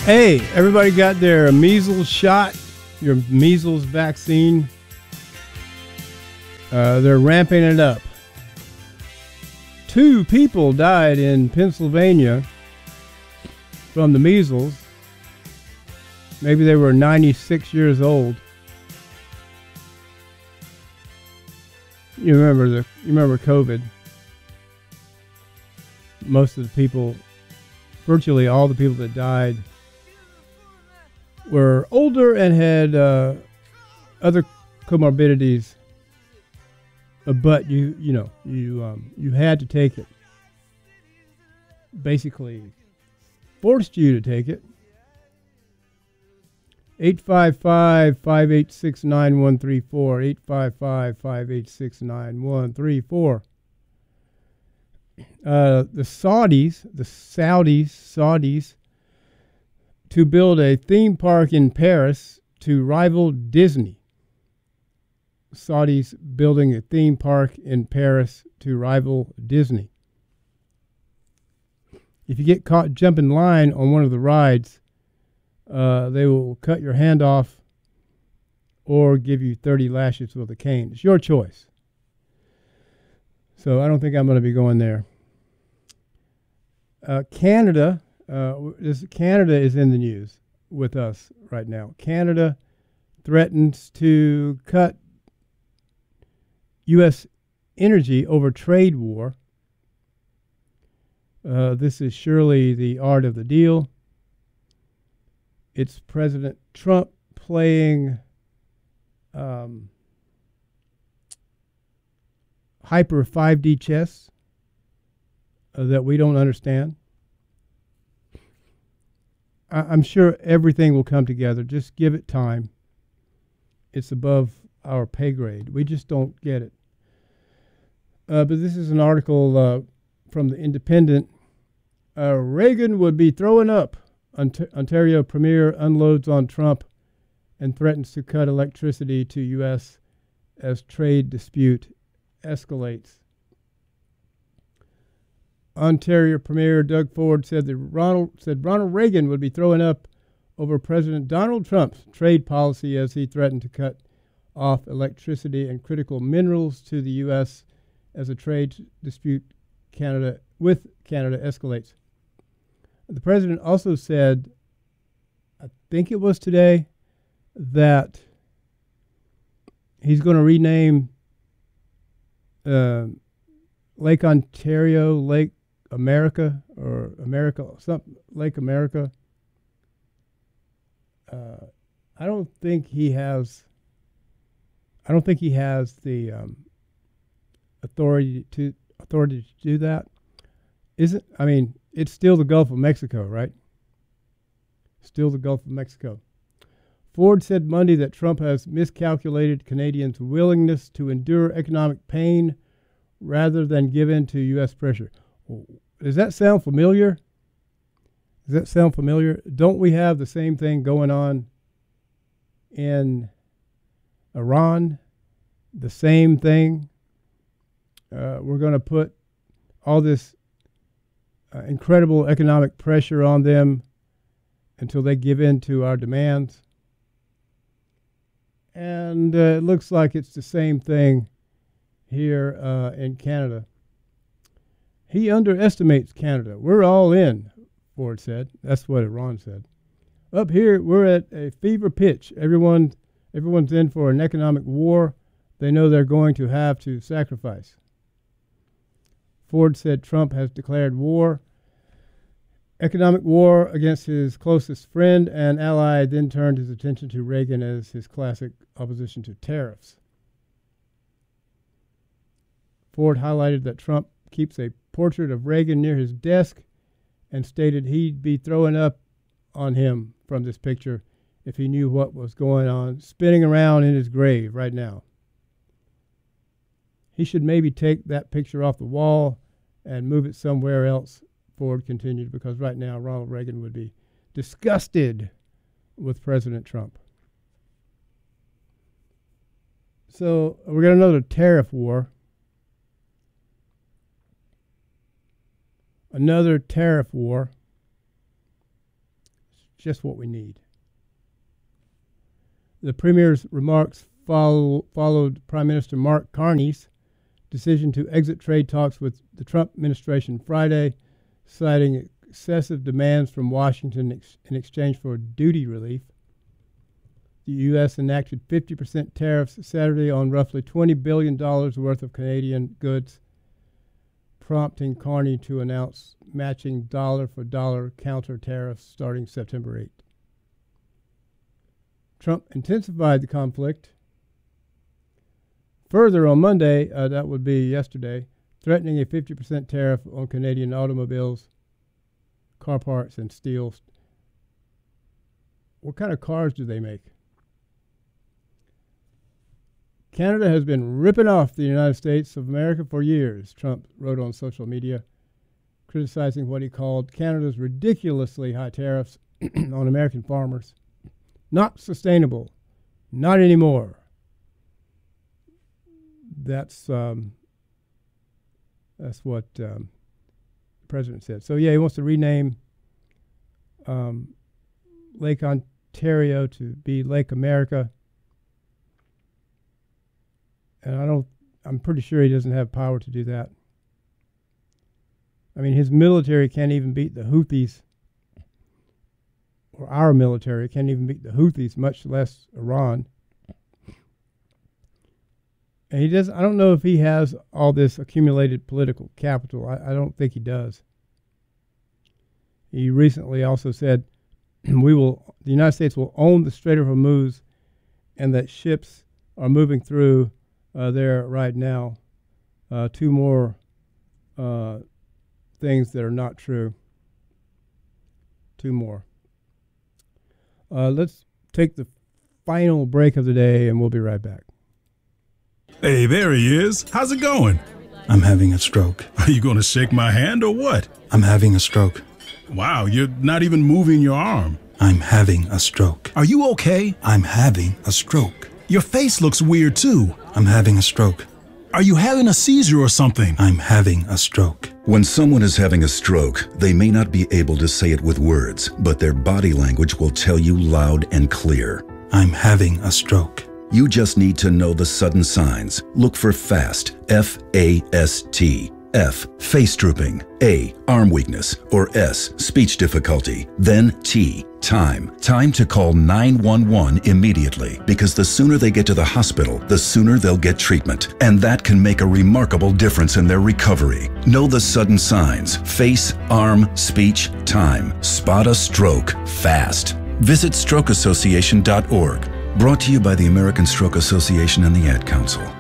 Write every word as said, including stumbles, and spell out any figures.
Hey, everybody got their measles shot, your measles vaccine. Uh, they're ramping it up. Two people died in Pennsylvania from the measles. Maybe they were ninety-six years old. You remember the you remember COVID. Most of the people, virtually all the people that died, were older and had uh, other comorbidities. Uh, but you you know you um, you had to take it. Basically, forced you to take it. eight five five, five eight six, nine one three four. eight five five, five eight six, nine one three four. Uh, the Saudis, the Saudis, Saudis, to build a theme park in Paris to rival Disney. Saudis building a theme park in Paris to rival Disney. If you get caught jumping line on one of the rides, uh, they will cut your hand off or give you thirty lashes with a cane. It's your choice. So I don't think I'm going to be going there. Uh, Canada, uh, this, Canada is in the news with us right now. Canada threatens to cut U S energy over trade war. Uh, this is surely the art of the deal. It's President Trump playing um, hyper five D chess uh, that we don't understand. I- I'm sure everything will come together. Just give it time. It's above our pay grade. We just don't get it. Uh, but this is an article uh, from the Independent. Uh, Reagan would be throwing up. Ont- Ontario Premier unloads on Trump and threatens to cut electricity to U S as trade dispute escalates. Ontario Premier Doug Ford said that Ronald said Ronald Reagan would be throwing up over President Donald Trump's trade policy as he threatened to cut off electricity and critical minerals to the U S as a trade dispute Canada with Canada escalates. The president also said, I think it was today, that he's going to rename uh, Lake Ontario Lake America or America something Lake America. Uh, I don't think he has. I don't think he has the um, authority to authority to do that. Isn't I mean, it's still the Gulf of Mexico, right? Still the Gulf of Mexico. Ford said Monday that Trump has miscalculated Canadians' willingness to endure economic pain rather than give in to U S pressure. Does that sound familiar? Does that sound familiar? Don't we have the same thing going on in Iran? The same thing? Uh, we're going to put all this uh, incredible economic pressure on them until they give in to our demands. And uh, it looks like it's the same thing here uh, in Canada. He underestimates Canada. We're all in, Ford said. That's what Iran said. Up here, we're at a fever pitch. Everyone, everyone's in for an economic war. They know they're going to have to sacrifice. Ford said Trump has declared war, economic war against his closest friend and ally, then turned his attention to Reagan as his classic opposition to tariffs. Ford highlighted that Trump keeps a portrait of Reagan near his desk and stated he'd be throwing up on him from this picture if he knew what was going on, spinning around in his grave right now. He should maybe take that picture off the wall and move it somewhere else, Ford continued, because right now Ronald Reagan would be disgusted with President Trump. So we got another tariff war. Another tariff war. just what we need. The Premier's remarks follow, followed Prime Minister Mark Carney's decision to exit trade talks with the Trump administration Friday, citing excessive demands from Washington ex- in exchange for duty relief. The U S enacted fifty percent tariffs Saturday on roughly twenty billion dollars worth of Canadian goods, prompting Carney to announce matching dollar-for-dollar counter tariffs starting September eighth. Trump intensified the conflict further on Monday, uh, that would be yesterday, threatening a fifty percent tariff on Canadian automobiles, car parts, and steel. What kind of cars do they make? Canada has been ripping off the United States of America for years, Trump wrote on social media, criticizing what he called Canada's ridiculously high tariffs on American farmers. Not sustainable. Not anymore. That's um, that's what um, the president said. So, yeah, he wants to rename um, Lake Ontario to be Lake America. And I don't, I'm pretty sure he doesn't have power to do that. I mean, his military can't even beat the Houthis. Or our military can't even beat the Houthis, much less Iran. And he does. I don't know if he has all this accumulated political capital. I, I don't think he does. He recently also said, "We will. The United States will own the Strait of Hormuz, and that ships are moving through uh, there right now." Uh, two more uh, things that are not true. Two more. Uh, let's take the final break of the day, and we'll be right back. Hey, there he is. How's it going? I'm having a stroke. Are you going to shake my hand or what? I'm having a stroke. Wow, you're not even moving your arm. I'm having a stroke. Are you okay? I'm having a stroke. Your face looks weird, too. I'm having a stroke. Are you having a seizure or something? I'm having a stroke. When someone is having a stroke, they may not be able to say it with words, but their body language will tell you loud and clear. I'm having a stroke. You just need to know the sudden signs. Look for FAST, F A S T. F, face drooping. A, arm weakness. Or S, speech difficulty. Then T, time. Time to call nine one one immediately, because the sooner they get to the hospital, the sooner they'll get treatment. And that can make a remarkable difference in their recovery. Know the sudden signs. Face, arm, speech, time. Spot a stroke fast. Visit stroke association dot org. Brought to you by the American Stroke Association and the Ad Council.